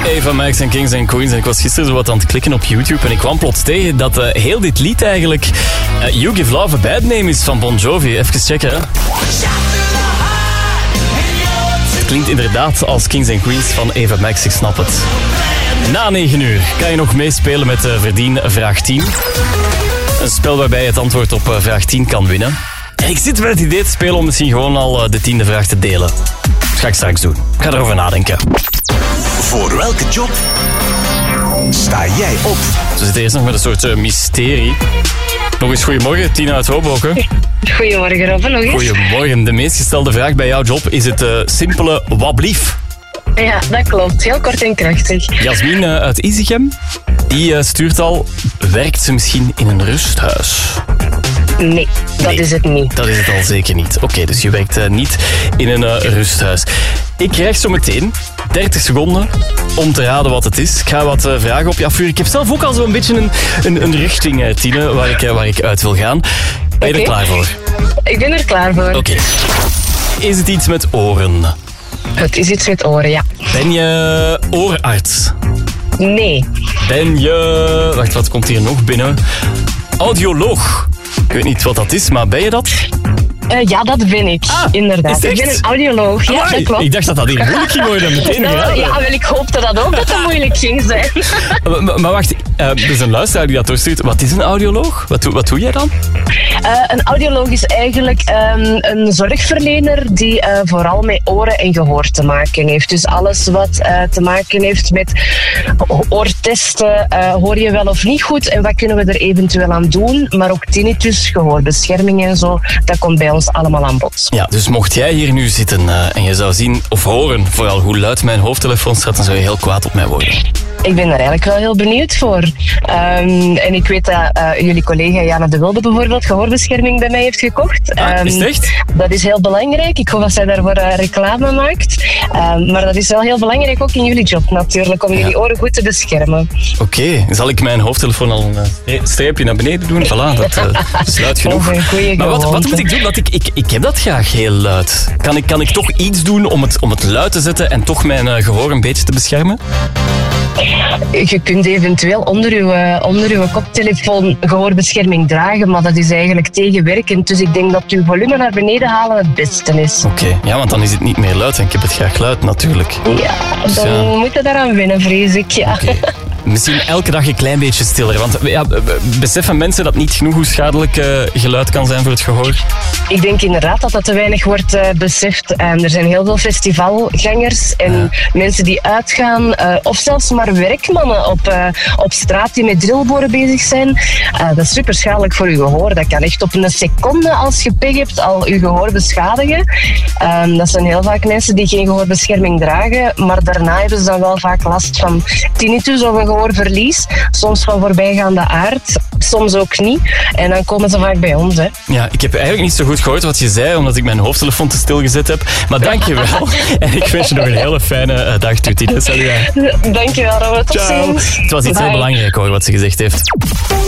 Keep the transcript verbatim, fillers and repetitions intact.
Eva Max en Kings and Queens. En ik was gisteren zo wat aan het klikken op YouTube en ik kwam plots tegen dat uh, heel dit lied eigenlijk uh, You Give Love a Bad Name is van Bon Jovi. Even checken, hè. Het klinkt inderdaad als Kings and Queens van Eva Max, ik snap het. Na negen uur kan je nog meespelen met uh, Verdien Vraag tien. Een spel waarbij je het antwoord op uh, vraag tien kan winnen. En ik zit met het idee te spelen om misschien gewoon al uh, de tiende vraag te delen. Dat ga ik straks doen. Ik ga erover nadenken. Voor welke job sta jij op? We zitten eerst nog met een soort uh, mysterie. Nog eens goedemorgen, Tina uit Hoboken. Goedemorgen, Robin, nog eens. Goedemorgen. De meest gestelde vraag bij jouw job is het uh, simpele wat blief. Ja, dat klopt. Heel kort en krachtig. Jasmin uh, uit Izegem, die uh, stuurt al... Werkt ze misschien in een rusthuis? Nee, dat Nee, is het niet. Dat is het al zeker niet. Oké, okay, dus je werkt uh, niet in een uh, rusthuis. Ik krijg zo meteen dertig seconden om te raden wat het is. Ik ga wat uh, vragen op je afvuren. Ik heb zelf ook al zo'n beetje een, een, een richting, uh, Tine, waar ik, uh, waar ik uit wil gaan. Ben je Okay. er klaar voor? Ik ben er klaar voor. Oké. Okay. Is het iets met oren? Het is iets met oren, ja. Ben je oorarts? Nee. Ben je... Wacht, wat komt hier nog binnen? Audioloog. Ik weet niet wat dat is, maar ben je dat? Uh, ja, dat ben ik. Ah, Inderdaad. is het Ik ben echt? een audioloog. Ja, Amai, dat klopt. ik dacht dat dat hier moeilijk ging worden. Meteen Nou, geraden. ja, wel, ik hoopte dat ook, dat het moeilijk ging zijn. Maar, maar- maar wacht, uh, er is een luisteraar die dat doorstuurt. Wat is een audioloog? Wat, doe- wat doe jij dan? Uh, een audioloog is eigenlijk um, een zorgverlener die uh, vooral met oren en gehoor te maken heeft. Dus alles wat uh, te maken heeft met oortesten, uh, hoor je wel of niet goed en wat kunnen we er eventueel aan doen. Maar ook tinnitus, gehoorbescherming en zo, dat komt bij ons allemaal aan bod. Ja, dus mocht jij hier nu zitten uh, en je zou zien of horen vooral hoe luid mijn hoofdtelefoon staat, dan zou je heel kwaad op mij worden. Ik ben er eigenlijk wel heel benieuwd voor. Um, en ik weet dat uh, jullie collega Jana de Wilde bijvoorbeeld gehoorbescherming bij mij heeft gekocht. Ah, Um, is het echt? Dat is heel belangrijk. Ik hoop dat zij daarvoor uh, reclame maakt. Um, maar dat is wel heel belangrijk ook in jullie job natuurlijk, om Ja. jullie oren goed te beschermen. Oké, okay. Zal ik mijn hoofdtelefoon al een uh, streepje naar beneden doen? Voilà, dat uh, is luid genoeg. Oh, een goeie Maar wat, wat gewoonte. moet ik doen? Want ik, ik, ik heb dat graag heel luid. Kan ik, kan ik toch iets doen om het, om het luid te zetten en toch mijn uh, gehoor een beetje te beschermen? Je kunt eventueel onder uw, uh, onder uw koptelefoon gehoorbescherming dragen, maar dat is eigenlijk tegenwerkend. Dus ik denk dat uw volume naar beneden halen het beste is. Oké, okay. Ja, want dan is het niet meer luid en ik heb het graag luid natuurlijk. Ja, dan Ja. moet je daaraan winnen, vrees ik. Ja. Okay. Misschien elke dag een klein beetje stiller. Want ja, beseffen mensen dat niet genoeg hoe schadelijk uh, geluid kan zijn voor het gehoor? Ik denk inderdaad dat dat te weinig wordt uh, beseft. Um, er zijn heel veel festivalgangers en Ja. mensen die uitgaan, uh, of zelfs maar werkmannen op, uh, op straat die met drillboren bezig zijn. Uh, dat is super schadelijk voor je gehoor. Dat kan echt op een seconde, als je pech hebt, al je gehoor beschadigen. Um, dat zijn heel vaak mensen die geen gehoorbescherming dragen, maar daarna hebben ze dan wel vaak last van tinnitus of een gehoorverlies. Soms van voorbijgaande aard, soms ook niet. En dan komen ze vaak bij ons, hè. Ja, ik heb eigenlijk niet zo goed gehoord wat je zei, omdat ik mijn hoofdtelefoon te stil gezet heb. Maar dank je wel. En ik wens je nog een hele fijne uh, dag, Tine. Salut. Dankjewel, Robert. Tot Ciao. ziens. Het was iets heel Bye. belangrijk hoor, wat ze gezegd heeft.